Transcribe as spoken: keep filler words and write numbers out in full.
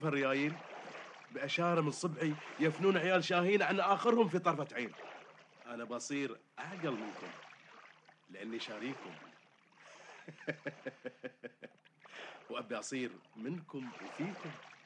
الريايل بأشارة من صبعي يفنون عيال شاهين عن آخرهم في طرفة عين. أنا بصير أعقل منكم لأني شاريكم. وأبي أصير منكم وفيكم.